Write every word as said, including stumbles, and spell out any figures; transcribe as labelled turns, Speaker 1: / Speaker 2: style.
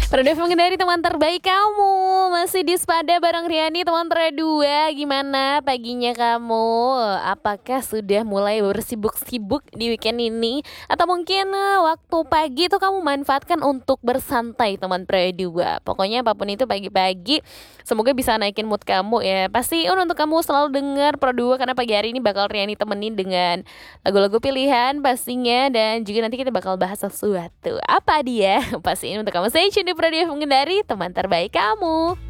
Speaker 1: Produk mengendari teman terbaik kamu. Masih di Spada bareng Riani teman terdua. Gimana paginya kamu? Apakah sudah mulai bersibuk-sibuk di weekend ini? Atau mungkin eh, waktu pagi itu kamu manfaatkan untuk bersantai teman terdua. Pokoknya apapun itu pagi-pagi, semoga bisa naikin mood kamu ya. Pasti untuk kamu selalu dengar Pro dua karena pagi hari ini bakal Riani temenin dengan lagu-lagu pilihan pastinya. Dan juga nanti kita bakal bahas sesuatu. Apa dia? Pastiin untuk kamu. Stay tune di Pro dua Mengendari teman terbaik kamu.